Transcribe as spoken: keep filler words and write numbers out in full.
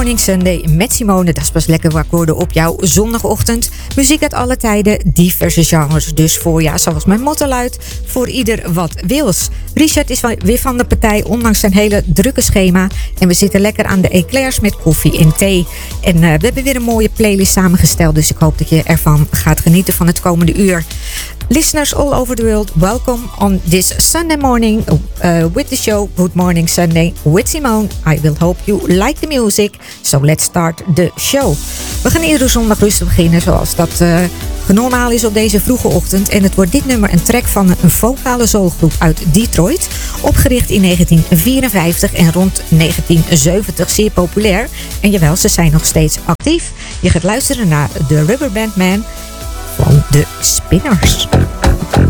Morning Sunday met Simone. Dat is pas lekker wakker op jouw zondagochtend. Muziek uit alle tijden, diverse genres. Dus voor, ja, zoals mijn motto luidt, voor ieder wat wils. Richard is weer van de partij, ondanks zijn hele drukke schema. En we zitten lekker aan de eclairs met koffie en thee. En uh, we hebben weer een mooie playlist samengesteld. Dus ik hoop dat je ervan gaat genieten van het komende uur. Listeners all over the world, welcome on this Sunday morning uh, with the show Good Morning Sunday with Simone. I will hope you like the music. So let's start the show. We gaan iedere zondag rustig beginnen zoals dat uh, normaal is op deze vroege ochtend. En het wordt dit nummer een track van een vocale soulgroep uit Detroit. Opgericht in negentien vierenvijftig en rond negentien zeventig zeer populair. En jawel, ze zijn nog steeds actief. Je gaat luisteren naar The Rubber Band Man van de Spinners.